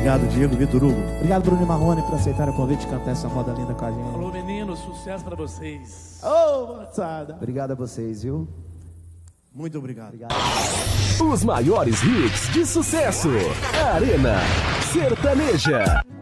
Obrigado, Diego. Vitor Hugo. Obrigado, Bruno e Marrone, por aceitar o convite de cantar essa moda linda com a gente. Alô, meninos, sucesso pra vocês. Ô, moçada. Obrigado a vocês, viu? Muito obrigado. Os maiores hits de sucesso. Arena Sertaneja.